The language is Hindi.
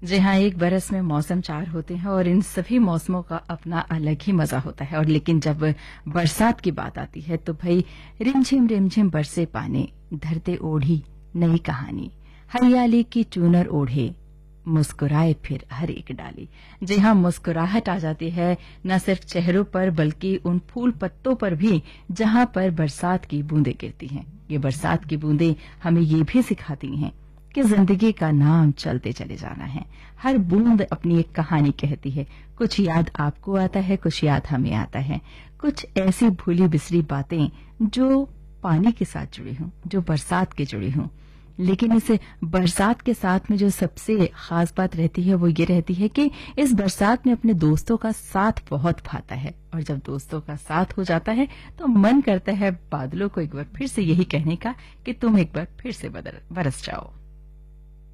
जी हाँ, एक बरस में मौसम 4 होते हैं और इन सभी मौसमों का अपना अलग ही मजा होता है। और लेकिन जब बरसात की बात आती है तो भई रिमझिम रिमझिम बरसे पानी, धरते ओढ़ी नई कहानी, हरियाली की चूनर ओढ़े, मुस्कुराए फिर हर एक डाली। जी हाँ, मुस्कुराहट आ जाती है न सिर्फ चेहरों पर बल्कि उन फूल पत्तों पर भी जहां पर बरसात की बूंदें गिरती हैं। ये बरसात की बूंदें हमें ये भी सिखाती हैं कि जिंदगी का नाम चलते चले जाना है। हर बूंद अपनी एक कहानी कहती है। कुछ याद आपको आता है, कुछ याद हमें आता है, कुछ ऐसी भूली बिसरी बातें जो पानी के साथ जुड़ी हों, जो बरसात के जुड़ी हों। लेकिन इस बरसात के साथ में जो सबसे खास बात रहती है वो ये रहती है कि इस बरसात में अपने दोस्तों का साथ बहुत भाता है। और जब दोस्तों का साथ हो जाता है तो मन करता है बादलों को एक बार फिर से यही कहने का कि तुम एक बार फिर से बरस जाओ।